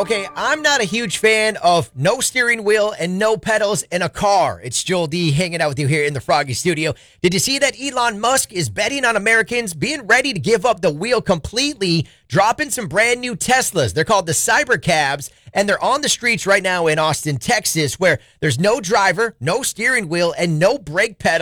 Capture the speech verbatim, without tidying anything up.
Okay, I'm not a huge fan of no steering wheel and no pedals in a car. It's Joel D hanging out with you here in the Froggy Studio. Did you see that Elon Musk is betting on Americans being ready to give up the wheel completely, dropping some brand new Teslas? They're called the Cybercabs, and they're on the streets right now in Austin, Texas, where there's no driver, no steering wheel, and no brake pedal.